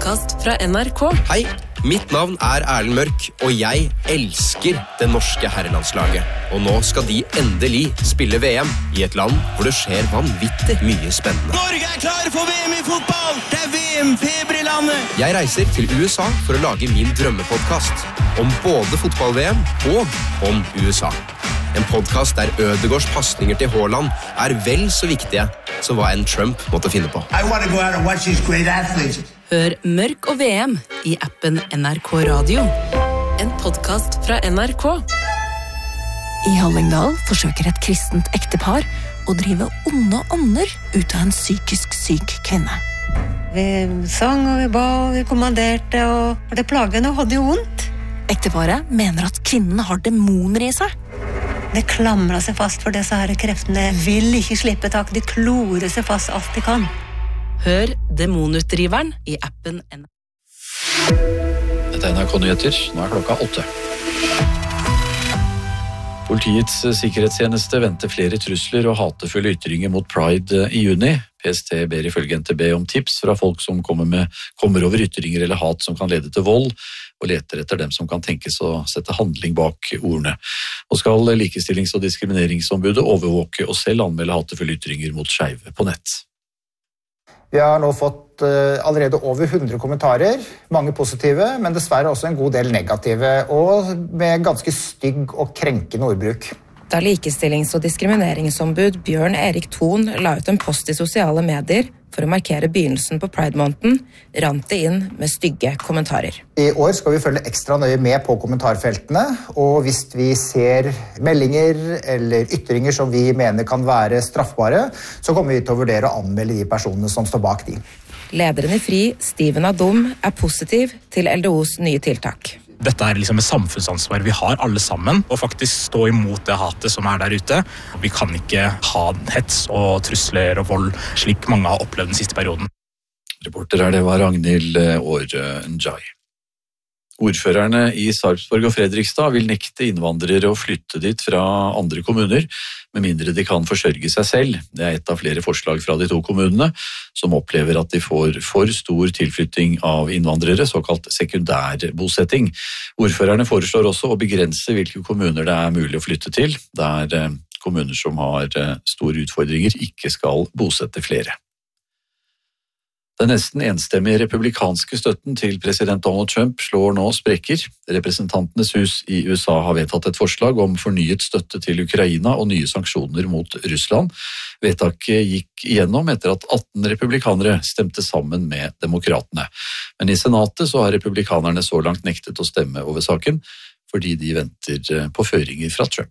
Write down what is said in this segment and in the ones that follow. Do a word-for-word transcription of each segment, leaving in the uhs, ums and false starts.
podcast fra N R K. Hei, mitt navn er Erlend Mørk, og jeg elsker det norske herrelandslaget. Og nå skal de endelig spille V M i et land hvor det skjer vanvittig mye spennende. Norge er klare for V M i fotball! Det er V M-feber i landet! Jeg reiser til U S A for å lage min drømmepodcast om både fotball-V M og om U S A. En podcast der Ødegaards passninger til Haaland er vel så viktige som hva en Trump måtte finne på. I want to go out and watch these great athletes. Hør Mørk og V M i appen N R K Radio. En podcast fra N R K. I Hallingdal forsøker et kristent ektepar å drive onde ånder ut av en psykisk syk kvinne. Vi sang og vi ba og vi kommanderte, og det plagene hadde jo vondt. Ekteparet mener at kvinnen har demoner i seg. Det klamrer seg fast for disse her kreftene. Vil ikke slippe tak, de klorer seg fast alt de kan. Hør Demonutdriveren i appen N R K. Dette er N R K Nyheter, nå er klokka åtte. Politiets sikkerhetstjeneste venter flere trusler og hatefulle ytringer mot Pride i juni. P S T ber ifølge N T B om tips fra folk som kommer, med, kommer over ytringer eller hat som kan lede til vold, og leter etter dem som kan tenkes å sette handling bak ordene. Og skal Likestillings- og diskrimineringsombudet overvåke og selv anmelde hatefulle ytringer mot skeive på nett. Vi har nå fått uh, allerede over hundre kommentarer, mange positive, men dessverre også en god del negative, og med ganske stygg og krenkende ordbruk. Da Likestillings- og diskrimineringsombud Bjørn Erik Thon la ut en post i sosiale medier for å markere begynnelsen på Pride-måneden, rant det inn med stygge kommentarer. I år skal vi følge ekstra nøye med på kommentarfeltene, og hvis vi ser meldinger eller ytringer som vi mener kan være straffbare, så kommer vi til å vurdere å anmelde de personene som står bak de. Lederen i FRI, Steven Adom, er positiv til L D O's nye tiltak. Dette er liksom et samfunnsansvar vi har alle sammen, og faktisk stå imot det hatet som er der ute. Vi kan ikke ha hets og trusler og vold, slik mange har opplevd den siste perioden. Reporter er det var Ragnhild Åre-Njai. Ordførerne i Sarpsborg og Fredrikstad vil nekte innvandrere å flytte dit fra andre kommuner, med mindre de kan forsørge seg selv. Det er et av flere forslag fra de to kommunene, som opplever at de får for stor tilflytting av innvandrere, såkalt sekundærbosetting. Ordførerne foreslår også å begrense hvilke kommuner det er mulig å flytte til, der kommuner som har store utfordringer ikke skal bosette flere. Den nesten enstemmige republikanske støtten til president Donald Trump slår nå sprekker. Representantenes hus i U S A har vedtatt et forslag om fornyet støtte til Ukraina og nye sanksjoner mot Russland. Vedtaket gikk igjennom etter at atten republikanere stemte sammen med demokratene. Men i senatet så har republikanerne så langt nektet å stemme over saken, fordi de venter på føringer fra Trump.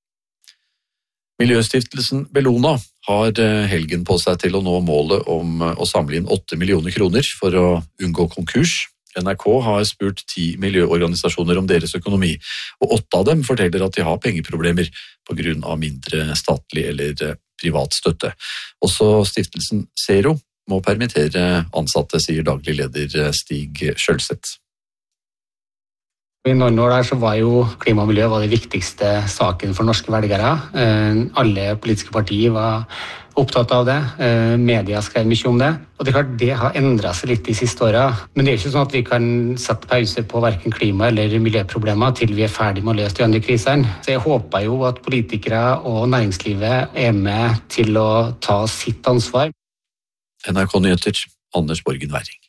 Miljøstiftelsen Bellona har helgen på seg til å nå målet om å samle inn åtte millioner kroner for å unngå konkurs. N R K har spurt ti miljøorganisasjoner om deres økonomi, og åtte av dem forteller at de har pengeproblemer på grunn av mindre statlig eller privat støtte. Også stiftelsen Zero må permittere ansatte, sier daglig leder Stig Skjølseth. I noen år der så var jo klima og miljø var det viktigste saken for norske velgere. Alle politiske partier var opptatt av det. Media skrev mye om det. Og det er klart det har endret seg litt de siste årene. Men det er ikke sånn at vi kan sette pause på hverken klima- eller miljøproblemer til vi er ferdig med å løse de andre krisene. Så jeg håper jo at politikere og næringslivet er med til å ta sitt ansvar. N R K Nyheter, Anders Borgen Werring.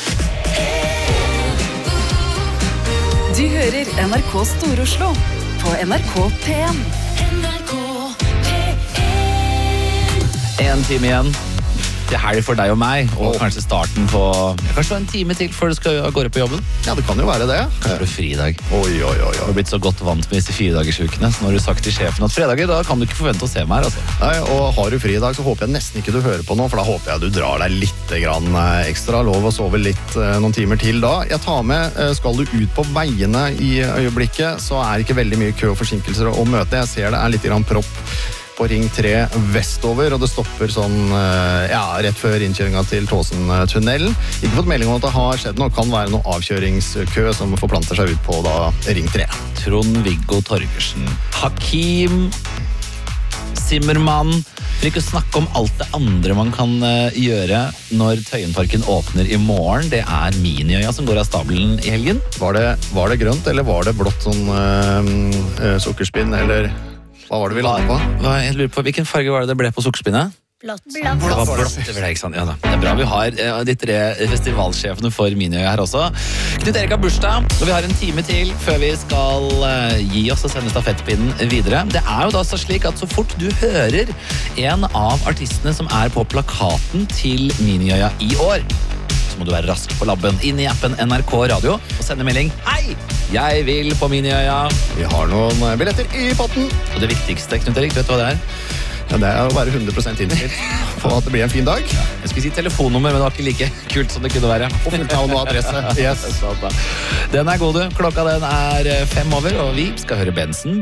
Du hører N R K Stor-Oslo på N R K P en. N R K P en. En time igjen. Det er helg for deg og meg, og kanskje starten på kanskje en time til før du skal gå på jobben. Ja, det kan jo være det. Kanskje du fri i dag. Oi, oi, oi. Du har blitt så godt vant med disse fire dagersukene, så nå har du sagt til sjefen at fredager, da kan du ikke forvente å se meg her, altså. Nei, og har du fri i dag, så håper jeg nesten ikke du hører på nå, for da håper jeg du drar deg litt grann ekstra, lov å sove litt noen timer til da. Jeg tar med, skal du ut på veiene i øyeblikket, så er det ikke veldig mye kø og forsinkelser å møte. Jeg ser det er litt grann propp på Ring tre vestover, og det stopper sånn, ja, rett før innkjøringen til Tåsen-tunnelen. Ikke fått melding om at det har skjedd noe, kan være noe avkjøringskø som forplanter seg ut på da Ring tre. Trond-Viggo Torgersen, Hakim, Zimmermann, For ikke å snakke om alt det andre man kan uh, gjøre når Tøyenparken åpner i morgen. Det er Miniøya som går av stabelen i helgen. Var det, var det grønt, eller var det blått sånn uh, uh, sukkerspinn, eller hva var det vi landet på? Hva, jeg lurer på, hvilken farge var det det ble på sukkerspinnet? Blått. Blått. Det var blått, det var det, ikke sant? Ja, da. Det er bra vi har uh, de tre festivalsjefene for Miniøya her også. Knut Erik har bursdag, og vi har en time til før vi skal uh, gi oss og sende stafettpinnen videre. Det er jo da så slik at så fort du hører en av artistene som er på plakaten til Miniøya i år, så må du være rask på labben inn i appen N R K Radio og sende melding. Hei, jeg vil på Miniøya. Vi har noen billetter i potten. Og det viktigste, Knut Erik, vet du hva det er? Ja, det er å være hundre prosent innstilt på at det blir en fin dag. Jeg skulle si telefonnummer, men det var ikke like kult som det kunne være. Og fulltavn og adresse. Yes. Den er god, du. Klokka den er fem over, og vi skal høre Benson.